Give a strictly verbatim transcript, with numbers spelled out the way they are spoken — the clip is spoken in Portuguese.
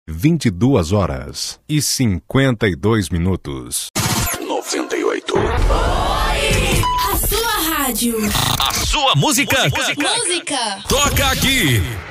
vinte e duas horas e cinquenta e dois minutos. noventa e oito. A sua rádio. A sua música. Música. Música. Toca aqui.